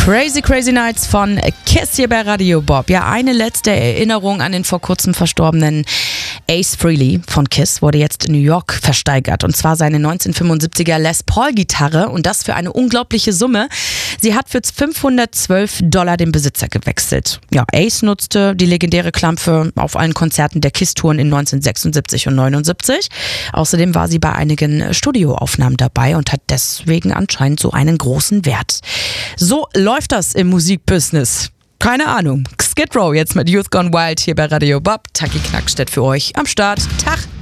Crazy Crazy Nights von Kiss hier bei Radio Bob. Ja, eine letzte Erinnerung an den vor kurzem verstorbenen Ace Frehley von Kiss wurde jetzt in New York versteigert. Und zwar seine 1975er Les Paul-Gitarre und das für eine unglaubliche Summe. Sie hat für $512 den Besitzer gewechselt. Ja, Ace nutzte die legendäre Klampfe auf allen Konzerten der Kiss-Touren in 1976 und 79. Außerdem war sie bei einigen Studioaufnahmen dabei und hat deswegen anscheinend so einen großen Wert. So läuft das im Musikbusiness. Keine Ahnung. Skid Row jetzt mit Youth Gone Wild hier bei Radio Bob. Taki Knackstedt für euch am Start. Tag!